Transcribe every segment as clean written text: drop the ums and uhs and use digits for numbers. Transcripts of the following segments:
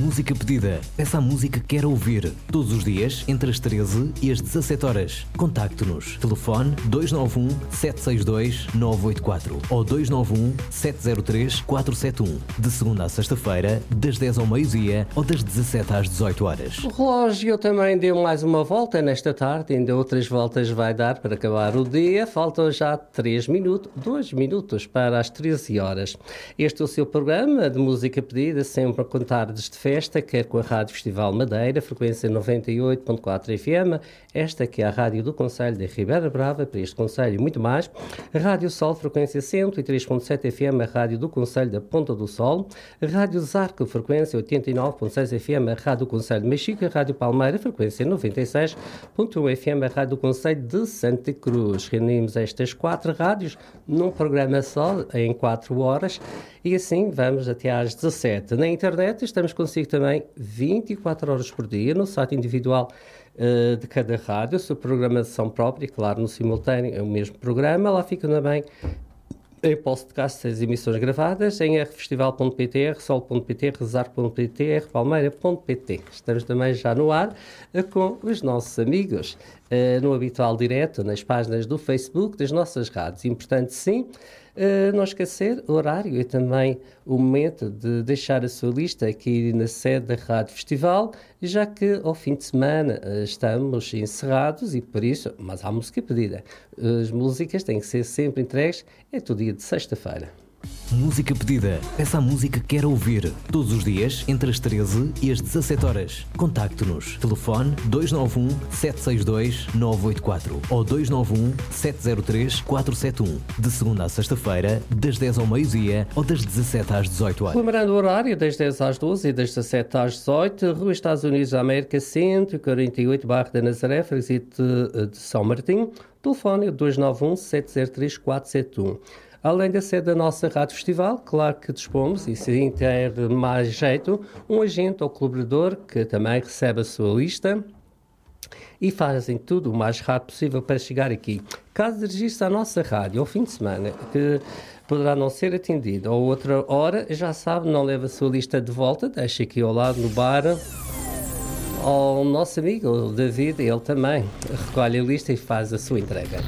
Música pedida. Peça a música que quer ouvir. Todos os dias, entre as 13 e as 17 horas. Contacte-nos. Telefone 291 762 984 ou 291 703 471. De segunda à sexta-feira, das 10 ao meio-dia ou das 17 às 18 horas. O relógio também deu mais uma volta nesta tarde. Ainda outras voltas vai dar para acabar o dia. Faltam já 2 minutos para as 13 horas. Este é o seu programa de música pedida, sempre a contar de festa, quer com a Rádio Festival Madeira, frequência 98.4 FM, esta que é a Rádio do Concelho de Ribeira Brava, para este concelho e muito mais, a Rádio Sol, frequência 103.7 FM, a Rádio do Concelho da Ponta do Sol, a Rádio Zarco, frequência 89.6 FM, a Rádio do Concelho de Mexica, a Rádio Palmeira, frequência 96.1 FM, a Rádio do Concelho de Santa Cruz. Reunimos estas 4 rádios num programa só, em 4 horas, e assim vamos até às 17. Na internet estamos consigo também 24 horas por dia, no site individual de cada rádio, sua programação própria, claro, no simultâneo é o mesmo programa. Lá fica também em podcast as emissões gravadas em rfestival.pt, rsol.pt, rezar.pt, rpalmeira.pt. Estamos também já no ar com os nossos amigos no habitual direto, nas páginas do Facebook das nossas rádios. Importante sim, não esquecer o horário e também o momento de deixar a sua lista aqui na sede da Rádio Festival, já que ao fim de semana estamos encerrados e por isso, mas há música pedida. As músicas têm que ser sempre entregues, é todo dia de sexta-feira. Música pedida. Peça a música que quer ouvir. Todos os dias, entre as 13 e as 17 horas. Contacte-nos. Telefone 291 762 984 ou 291 703 471. De segunda à sexta-feira, das 10 ao meio-dia ou das 17 às 18 horas. Lembrando o horário, das 10 às 12 e das 17 às 18, Rua Estados Unidos da América, 148, Bairro da Nazaré, freguesia de São Martinho. Telefone 291 703 471. Além da sede da nossa Rádio Festival, claro que dispomos, e se ter mais jeito, um agente ou colaborador que também recebe a sua lista e fazem tudo o mais rápido possível para chegar aqui. Caso dirigir-se à nossa rádio ao fim de semana, que poderá não ser atendido, ou outra hora, já sabe, não leva a sua lista de volta, deixa aqui ao lado no bar ao nosso amigo, o David, ele também recolhe a lista e faz a sua entrega.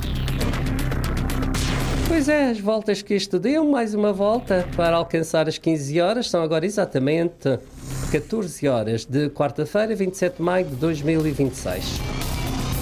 Pois é, as voltas que isto deu, mais uma volta para alcançar as 15 horas, são agora exatamente 14 horas de quarta-feira, 27 de maio de 2026.